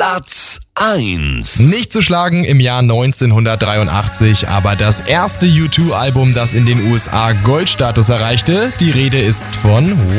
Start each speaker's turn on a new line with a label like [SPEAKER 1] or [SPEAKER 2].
[SPEAKER 1] Platz 1.
[SPEAKER 2] Nicht zu schlagen im Jahr 1983, aber das erste U2-Album, das in den USA Goldstatus erreichte. Die Rede ist von